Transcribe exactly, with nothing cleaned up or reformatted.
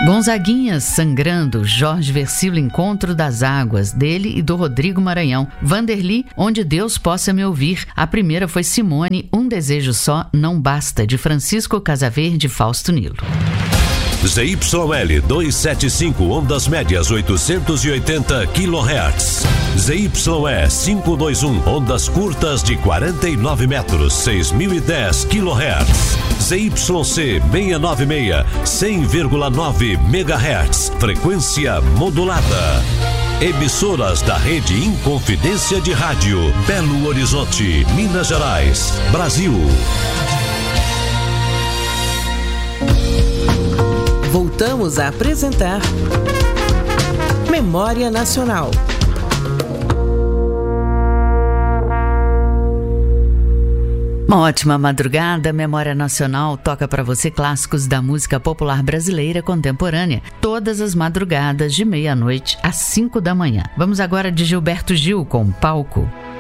Gonzaguinhas Sangrando, Jorge Versilo, Encontro das Águas, dele e do Rodrigo Maranhão. Vanderly, Onde Deus Possa Me Ouvir. A primeira foi Simone, Um Desejo Só Não Basta, de Francisco Casaverde e Fausto Nilo. Z Y L duzentos e setenta e cinco, ondas médias oitocentos e oitenta quilohertz. Z Y E quinhentos e vinte e um, ondas curtas de quarenta e nove metros, seis mil e dez quilohertz. Z Y C seiscentos e noventa e seis, cem vírgula nove megahertz, frequência modulada. Emissoras da rede Inconfidência de Rádio, Belo Horizonte, Minas Gerais, Brasil. Voltamos a apresentar Memória Nacional. Uma ótima madrugada. Memória Nacional toca para você clássicos da música popular brasileira contemporânea, todas as madrugadas de meia-noite às cinco da manhã. Vamos agora de Gilberto Gil com Palco.